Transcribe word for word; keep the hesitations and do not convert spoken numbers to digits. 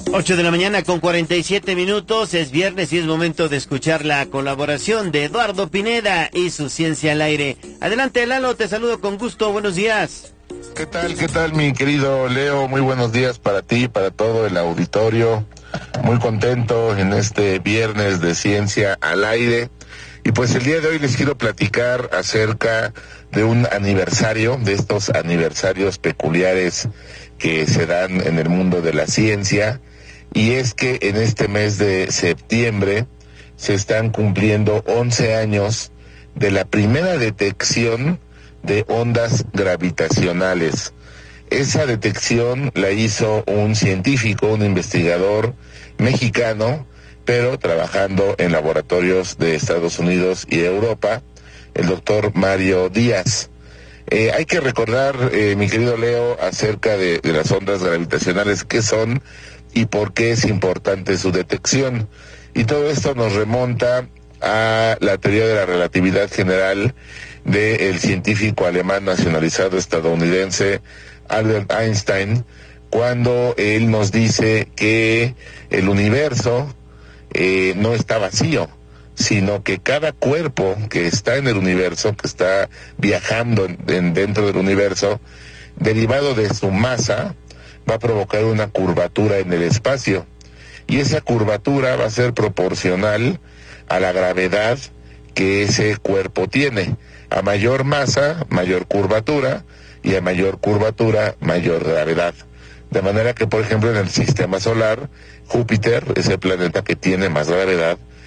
Ocho de la mañana con cuarenta y siete minutos, es viernes y es momento de escuchar la colaboración de Eduardo Pineda y su Ciencia al Aire. Adelante, Lalo, te saludo con gusto, buenos días. ¿Qué tal, qué tal, mi querido Leo? Muy buenos días para ti, para todo el auditorio. Muy contento en este viernes de Ciencia al Aire. Y pues el día de hoy les quiero platicar acerca de un aniversario, de estos aniversarios peculiares que se dan en el mundo de la ciencia. Y es que en este mes de septiembre se están cumpliendo once años de la primera detección de ondas gravitacionales. Esa detección la hizo un científico, un investigador mexicano, pero trabajando en laboratorios de Estados Unidos y Europa, el doctor Mario Díaz. Eh, hay que recordar, eh, mi querido Leo, acerca de, de las ondas gravitacionales, qué son y por qué es importante su detección. Y todo esto nos remonta a la teoría de la relatividad general del científico alemán nacionalizado estadounidense Albert Einstein, cuando él nos dice que el universo eh, no está vacío, sino que cada cuerpo que está en el universo, que está viajando en, en, dentro del universo, derivado de su masa, va a provocar una curvatura en el espacio. Y esa curvatura va a ser proporcional a la gravedad que ese cuerpo tiene. A mayor masa, mayor curvatura, y a mayor curvatura, mayor gravedad. De manera que, por ejemplo, en el sistema solar, Júpiter es el planeta que tiene más gravedad